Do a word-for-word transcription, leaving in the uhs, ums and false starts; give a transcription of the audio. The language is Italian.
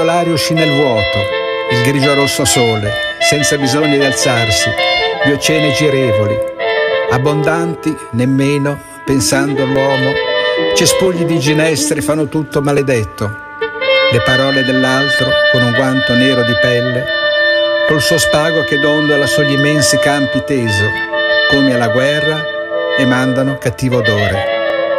L'aria uscì nel vuoto, il grigio rosso sole, senza bisogno di alzarsi, gli oceani girevoli, abbondanti nemmeno, pensando l'uomo, cespugli di ginestre fanno tutto maledetto, le parole dell'altro con un guanto nero di pelle, col suo spago che dondola sugli immensi campi teso, come alla guerra, e mandano cattivo odore.